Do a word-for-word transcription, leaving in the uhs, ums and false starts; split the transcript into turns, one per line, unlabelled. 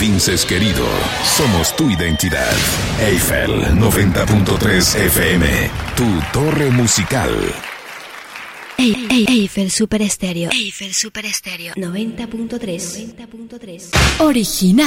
Vinces querido, somos tu identidad. Eiffel noventa punto tres F M, tu torre musical.
Ey, ey, Eiffel Super Estéreo. Eiffel Super Estéreo noventa punto tres. Original.